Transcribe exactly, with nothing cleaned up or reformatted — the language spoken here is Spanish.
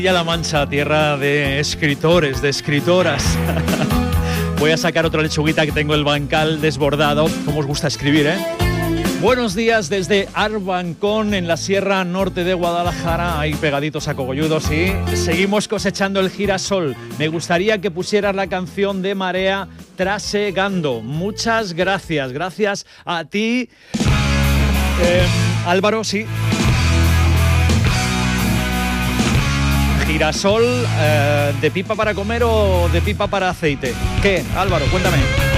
Y a La Mancha, tierra de escritores, de escritoras. Voy a sacar otra lechuguita que tengo el bancal desbordado. Cómo os gusta escribir, ¿eh? Buenos días desde Arbancón, en la Sierra Norte de Guadalajara, ahí pegaditos a Cogolludos, y seguimos cosechando el girasol. Me gustaría que pusieras la canción de Marea, Trasegando. Muchas gracias, gracias a ti, eh, Álvaro, sí. Girasol, eh, ¿de pipa para comer o de pipa para aceite? ¿Qué, Álvaro? Cuéntame.